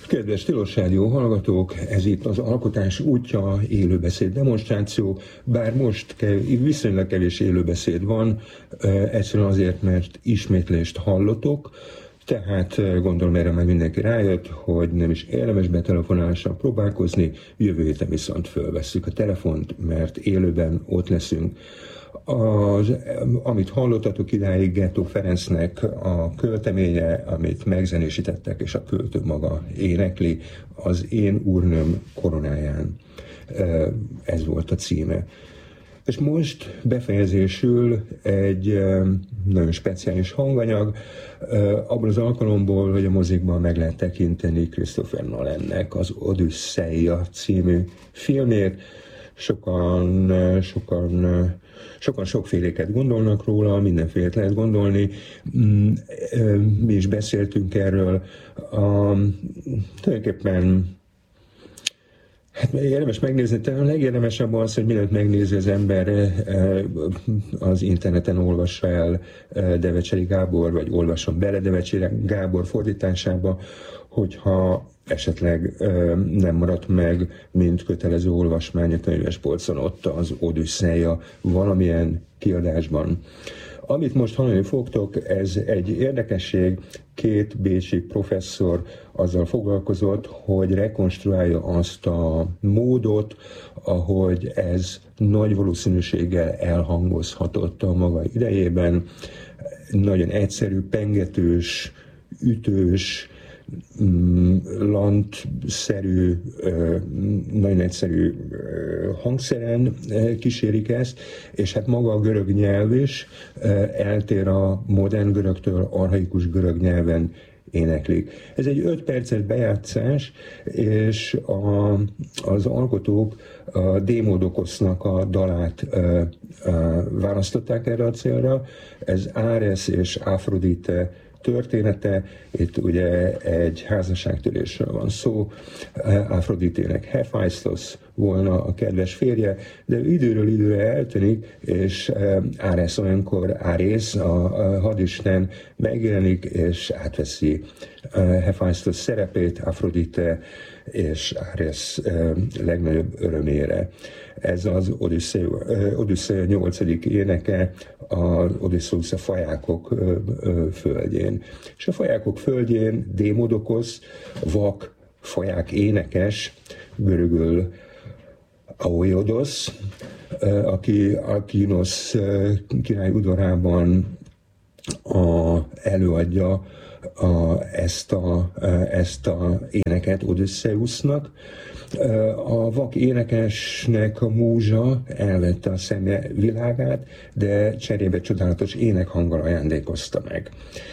Kedves Tilos Rádió hallgatók, ez itt az Alkotás útja élőbeszéd demonstráció, bár most viszonylag kevés élőbeszéd van, egyszerűen azért, mert ismétlést hallotok, tehát gondolom erre már mindenki rájött, hogy nem is érdemes betelefonálással próbálkozni, jövő héten viszont fölvesszük a telefont, mert élőben ott leszünk. Amit hallottatok idáig Gettó Ferencnek a költeménye, amit megzenésítettek, és a költő maga énekli, az Én úrnőm koronáján. Ez volt a címe. És most befejezésül egy nagyon speciális hanganyag, abból az alkalomból, hogy a mozikban meg lehet tekinteni Christopher Nolannek az Odüsszeia című filmét. Sokan sokféléket gondolnak róla, mindenfélét lehet gondolni. Mi is beszéltünk erről. Tulajdonképpen érdemes megnézni, talán a legérdemesebb az, hogy mielőtt megnézi az ember, az interneten olvassa el Devecseri Gábor, vagy olvasson bele Devecseri Gábor fordításába, hogyha esetleg nem maradt meg, mint kötelező olvasmány a könyvespolcon ott az Odüsszeia valamilyen kiadásban. Amit most hallani fogtok, ez egy érdekesség, két bécsi professzor azzal foglalkozott, hogy rekonstruálja azt a módot, ahogy ez nagy valószínűséggel elhangozhatott a maga idejében. Nagyon egyszerű, pengetős, ütős, lantszerű, nagyon egyszerű hangszeren kísérik ezt, és hát maga a görög nyelv is eltér a modern görögtől, archaikus görög nyelven éneklik. Ez egy 5 perces bejátszás, és az alkotók a Démodokosznak a dalát választották erre a célra. Ez Ares és Afrodite története, itt ugye egy házasságtörésről van szó, Afroditének Hephaistos volna a kedves férje, de időről időre eltűnik, és Ares olyankor, Ares, a hadisten megjelenik, és átveszi Hephaistos szerepét Afrodite és Ares legnagyobb örömére. Ez az Odüsszeia 8. éneke, az Odysseus a fajákok földjén. És a fajákok földjén Démodokosz, vak, faják énekes, görögül Aoiodos, aki Alkinosz király udvarában előadja ezt a éneket Odysseusnak. A vak énekesnek a múzsa elvette a szemje világát, de cserébe csodálatos énekhanggal ajándékozta meg.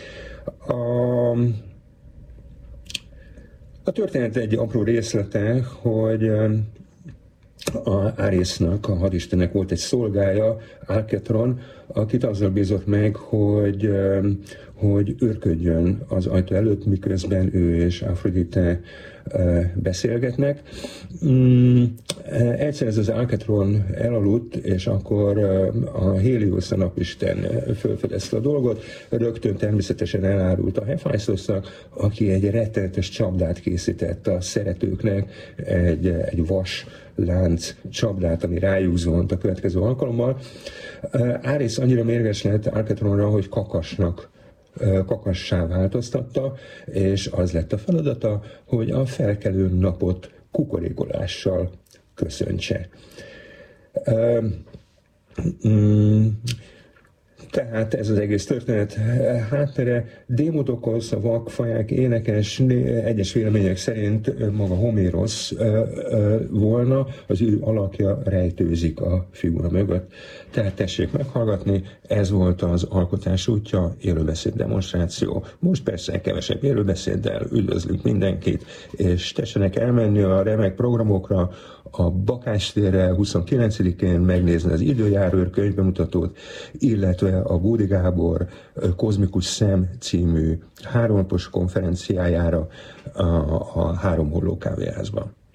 A történet egy apró részlete, hogy Aresnak, a hadistennek volt egy szolgája, Alketron, akit azzal bízott meg, hogy őrködjön az ajtó előtt, miközben ő és Afrodite beszélgetnek. Egyszer ez az Alketron elaludt, és akkor a Héliusz, a napisten felfedezte a dolgot, rögtön természetesen elárult a Hephaistosnak, aki egy rettenetes csapdát készített a szeretőknek, egy vas lánc csapdát, ami rájuk zuhant a következő alkalommal. Ares annyira mérges lett Alketronra, hogy kakassá változtatta, és az lett a feladata, hogy a felkelő napot kukorékolással köszöntse. Tehát ez az egész történet háttere. Démodokosz, a vakfaják énekes, egyes vélemények szerint maga Homérosz volna, az ő alakja rejtőzik a figura mögött. Tehát tessék meghallgatni, ez volt az Alkotás útja, élőbeszéd demonstráció. Most persze kevesebb élőbeszéddel üdvözlünk mindenkit, és tessenek elmenni a remek programokra, a Bakástérre 29-én megnézni az Időjárőr könyvbemutatót, illetve a Bódi Gábor Kozmikus Szem című 3 napos konferenciájára a 3 Holló kávéházban.